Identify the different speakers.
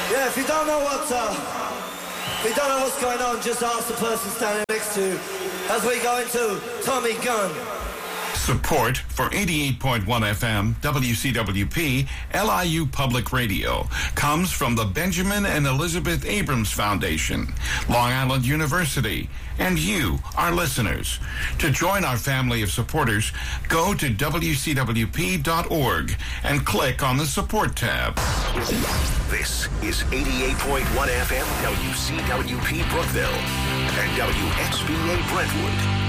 Speaker 1: Yeah, if you don't know what's going on, just ask the person standing next to you as we go into Tommy Gunn.
Speaker 2: Support for 88.1 FM WCWP LIU Public Radio comes from the Benjamin and Elizabeth Abrams Foundation, Long Island University, and you, our listeners. To join our family of supporters, go to WCWP.org and click on the support tab.
Speaker 3: This is 88.1 FM WCWP Brookville and WXBA Brentwood.